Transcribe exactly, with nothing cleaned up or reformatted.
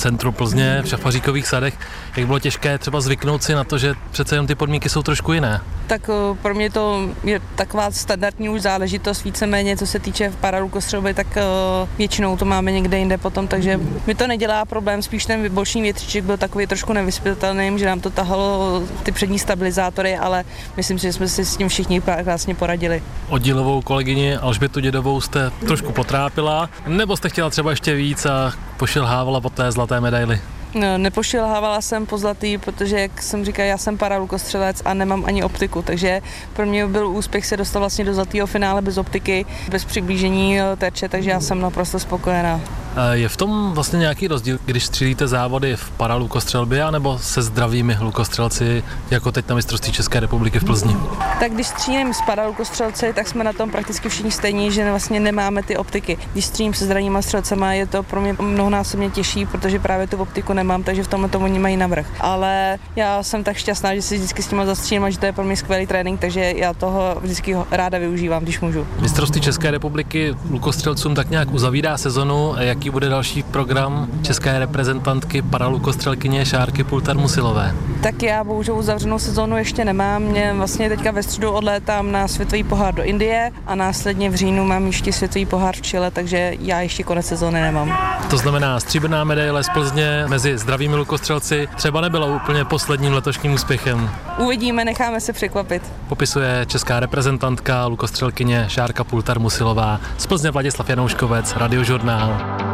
centru Plzně, v Šafaříkových sadech. Jak bylo těžké třeba zvyknout si na to, že přece jen ty podmínky jsou trošku jiné? Tak pro mě to je taková standardní už záležitost, víceméně co se týče paralukostřelby, tak většinou to máme někde jinde potom, takže mi to nedělá problém, spíš ten boční větříček byl takový trošku nevyspětatelný, že nám to tahalo ty přední stabilizátory, ale myslím si, že jsme si s tím všichni krásně poradili. Oddílovou kolegyni Alžbětu Dědovou jste trošku potrápila, nebo jste chtěla třeba ještě víc a pošilhávala po té zlaté medaili? No, nepošilhávala jsem po zlatý, protože, jak jsem říkal, já jsem paralukostřelec a nemám ani optiku, takže pro mě byl úspěch se dostat vlastně do zlatého finále bez optiky, bez přiblížení terče, takže já jsem naprosto spokojená. Je v tom vlastně nějaký rozdíl, když střílíte závody v paralukostřelbě, anebo se zdravými lukostřelci, jako teď na mistrovství České republiky v Plzni? Tak když střílím s paralukostřelci, tak jsme na tom prakticky všichni stejní, že vlastně nemáme ty optiky. Když střílím se zdravýma střelcema, je to pro mě mnohonásobně těžší, protože právě tu optiku nemám, takže v tomhle tomu oni mají navrch. Ale já jsem tak šťastná, že si vždycky s tím zastřílím a že to je pro mě skvělý trénink, takže já toho vždycky ráda využívám, když můžu. Mistrovství České republiky lukostřelcům tak nějak uzavírá sezonu. Jaký bude další program české reprezentantky paralukostřelkyně Šárky Pultar-Musilové? Tak já bohužel uzavřenou sezonu ještě nemám. Mě vlastně teďka ve středu odlétám na světový pohár do Indie a následně v říjnu mám ještě světový pohár v Chile, takže já ještě konec sezóny nemám. To znamená, stříbrná medaile z Plzně mezi zdravými lukostřelci třeba nebyla úplně posledním letošním úspěchem. Uvidíme, necháme se překvapit. Popisuje česká reprezentantka lukostřelkyně Šárka Pultar-Musilová. Z Plzně Vladislav Janouškovec, Radiožurnál.